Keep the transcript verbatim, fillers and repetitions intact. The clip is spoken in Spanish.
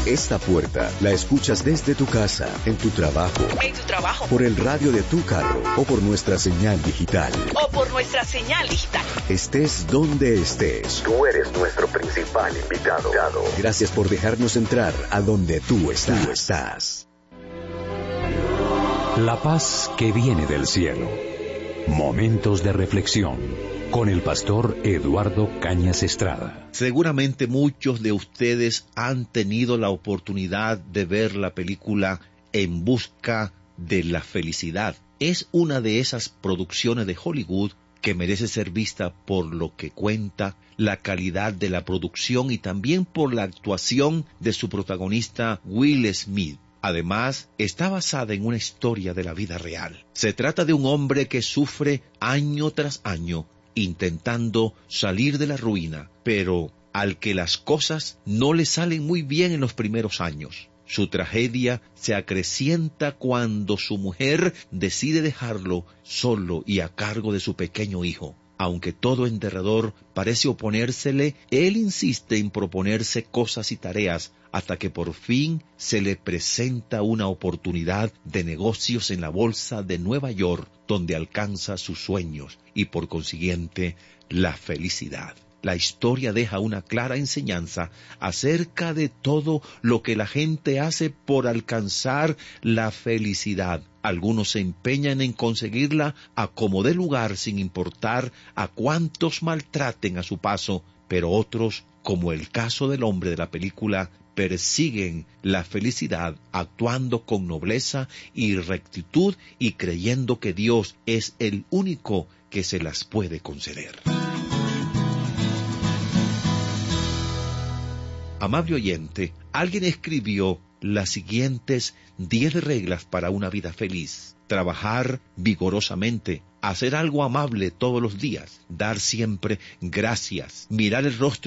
Esta puerta la escuchas desde tu casa, en tu trabajo, en tu trabajo, por el radio de tu carro o por nuestra señal digital. O por nuestra señal digital. Estés donde estés, tú eres nuestro principal invitado. Gracias por dejarnos entrar a donde tú estás. Tú estás. La paz que viene del cielo. Momentos de reflexión con el pastor Eduardo Cañas Estrada. Seguramente muchos de ustedes han tenido la oportunidad de ver la película En busca de la felicidad. Es una de esas producciones de Hollywood que merece ser vista por lo que cuenta, la calidad de la producción y también por la actuación de su protagonista Will Smith. Además, está basada en una historia de la vida real. Se trata de un hombre que sufre año tras año intentando salir de la ruina, pero al que las cosas no le salen muy bien en los primeros años. Su tragedia se acrecienta cuando su mujer decide dejarlo solo y a cargo de su pequeño hijo. Aunque todo en derredor parece oponérsele, él insiste en proponerse cosas y tareas hasta que por fin se le presenta una oportunidad de negocios en la bolsa de Nueva York, donde alcanza sus sueños y por consiguiente la felicidad. La historia deja una clara enseñanza acerca de todo lo que la gente hace por alcanzar la felicidad. Algunos se empeñan en conseguirla a como dé lugar sin importar a cuántos maltraten a su paso, pero otros, como el caso del hombre de la película, persiguen la felicidad actuando con nobleza y rectitud y creyendo que Dios es el único que se las puede conceder. Amable oyente, alguien escribió las siguientes diez reglas para una vida feliz. Trabajar vigorosamente, hacer algo amable todos los días, dar siempre gracias, mirar el rostro